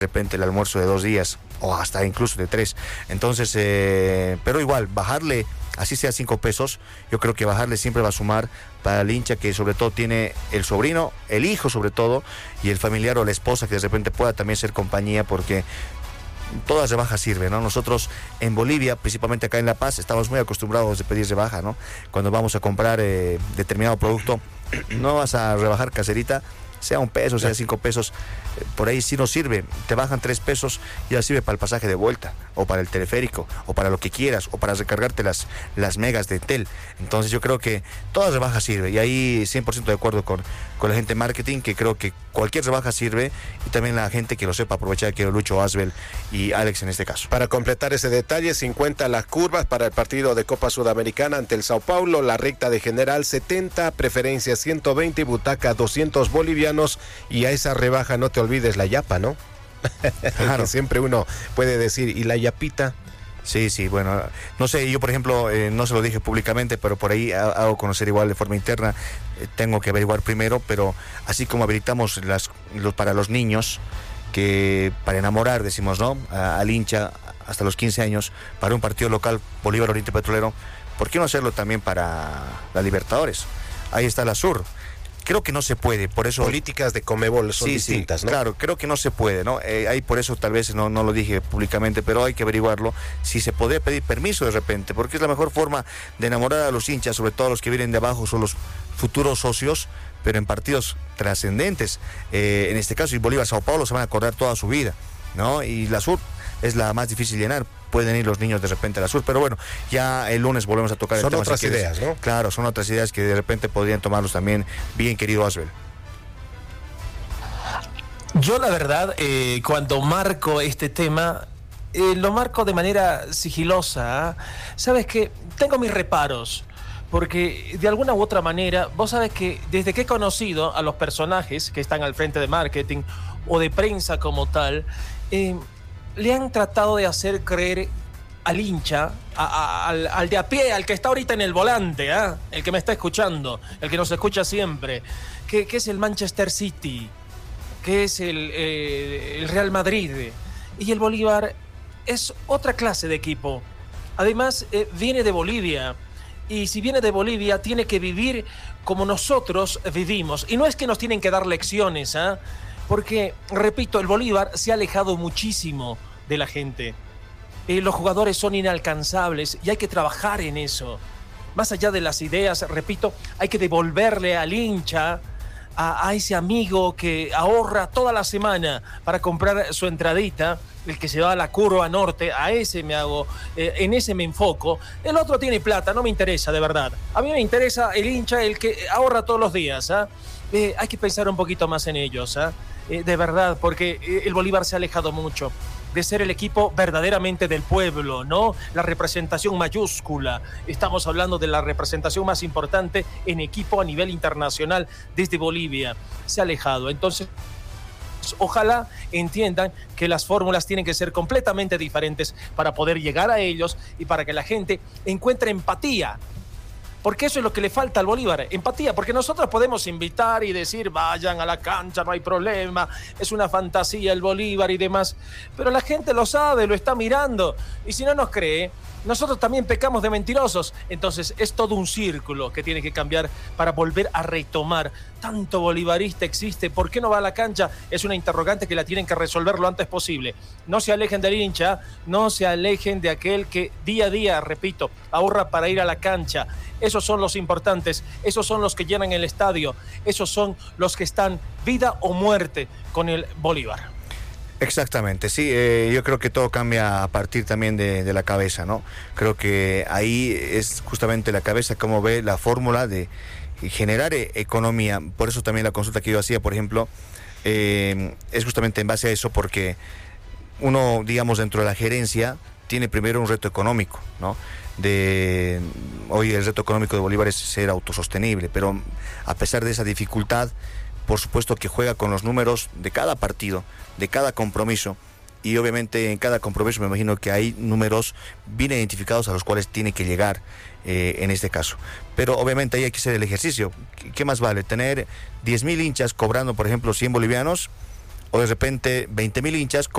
repente el almuerzo de 2 días o hasta incluso de 3. Entonces, pero igual, bajarle, así sea 5 pesos, yo creo que bajarle siempre va a sumar para el hincha que sobre todo tiene el sobrino, el hijo sobre todo, y el familiar o la esposa que de repente pueda también ser compañía, porque todas rebajas sirven, ¿no? Nosotros en Bolivia, principalmente acá en La Paz, estamos muy acostumbrados a pedir rebaja, ¿no? Cuando vamos a comprar determinado producto, no vas a rebajar caserita, sea 1 peso, sea 5 pesos, por ahí sí nos sirve, te bajan 3 pesos, ya sirve para el pasaje de vuelta, o para el teleférico, o para lo que quieras, o para recargarte las megas de Tel. Entonces yo creo que todas rebajas sirven, y ahí 100% de acuerdo con la gente de marketing, que creo que cualquier rebaja sirve, y también la gente que lo sepa aprovechar, que Lucho, Asbel y Alex en este caso. Para completar ese detalle, 50 las curvas para el partido de Copa Sudamericana ante el Sao Paulo, la recta de general 70, preferencia 120, butaca 200 bolivianos, y a esa rebaja no te olvides la yapa, ¿no? Claro. Siempre uno puede decir, ¿y la yapita? Sí, bueno, no sé, yo por ejemplo, no se lo dije públicamente, pero por ahí hago conocer igual de forma interna, tengo que averiguar primero, pero así como habilitamos para los niños, que para enamorar, decimos, ¿no?, al hincha hasta los 15 años, para un partido local, Bolívar Oriente Petrolero, ¿por qué no hacerlo también para la Libertadores? Ahí está la Sur. Creo que no se puede, por eso... Políticas de Conmebol son distintas, ¿no? Claro, creo que no se puede, ¿no? Ahí por eso tal vez no lo dije públicamente, pero hay que averiguarlo, si se podría pedir permiso de repente, porque es la mejor forma de enamorar a los hinchas, sobre todo los que vienen de abajo, son los futuros socios, pero en partidos trascendentes. En este caso, y Bolívar Sao Paulo se van a acordar toda su vida, ¿no? Y la Sur es la más difícil de llenar. Pueden ir los niños de repente a la Sur, pero bueno, ya el lunes volvemos a tocar el tema. Son otras ideas, ¿no? Claro, son otras ideas que de repente podrían tomarlos también bien, querido Asbel. Yo la verdad, cuando marco este tema, lo marco de manera sigilosa, ¿eh? Sabes que tengo mis reparos, porque de alguna u otra manera, vos sabes que desde que he conocido a los personajes que están al frente de marketing o de prensa como tal, le han tratado de hacer creer al hincha, al de a pie, al que está ahorita en el volante, el que me está escuchando, el que nos escucha siempre, que es el Manchester City, que es el Real Madrid, y el Bolívar es otra clase de equipo. Además, viene de Bolivia, y si viene de Bolivia, tiene que vivir como nosotros vivimos, y no es que nos tienen que dar lecciones, porque, repito, el Bolívar se ha alejado muchísimo de la gente. Los jugadores son inalcanzables y hay que trabajar en eso. Más allá de las ideas, repito, hay que devolverle al hincha, a ese amigo que ahorra toda la semana para comprar su entradita, el que se va a la curva norte, a ese me hago, en ese me enfoco. El otro tiene plata, no me interesa, de verdad. A mí me interesa el hincha, el que ahorra todos los días, hay que pensar un poquito más en ellos, de verdad, porque el Bolívar se ha alejado mucho de ser el equipo verdaderamente del pueblo, ¿no? La representación mayúscula. Estamos hablando de la representación más importante en equipo a nivel internacional desde Bolivia. Se ha alejado. Entonces, ojalá entiendan que las fórmulas tienen que ser completamente diferentes para poder llegar a ellos y para que la gente encuentre empatía. Porque eso es lo que le falta al Bolívar, empatía, porque nosotros podemos invitar y decir, vayan a la cancha, no hay problema, es una fantasía el Bolívar y demás, pero la gente lo sabe, lo está mirando, y si no nos cree, nosotros también pecamos de mentirosos. Entonces es todo un círculo que tiene que cambiar para volver a retomar. Tanto bolivarista existe, ¿por qué no va a la cancha? Es una interrogante que la tienen que resolver lo antes posible. No se alejen del hincha, no se alejen de aquel que día a día, repito, ahorra para ir a la cancha. Esos son los importantes, esos son los que llenan el estadio, esos son los que están vida o muerte con el Bolívar. Exactamente, sí, yo creo que todo cambia a partir también de la cabeza, ¿no? Creo que ahí es justamente la cabeza como ve la fórmula de generar economía. Por eso también la consulta que yo hacía, por ejemplo, es justamente en base a eso, porque uno, digamos, dentro de la gerencia tiene primero un reto económico, ¿no? Hoy el reto económico de Bolívar es ser autosostenible, pero a pesar de esa dificultad, por supuesto que juega con los números de cada partido, de cada compromiso, y obviamente en cada compromiso me imagino que hay números bien identificados a los cuales tiene que llegar en este caso. Pero obviamente ahí hay que hacer el ejercicio. ¿Qué más vale? ¿Tener 10,000 hinchas cobrando, por ejemplo, 100 bolivianos? o de repente 20.000 hinchas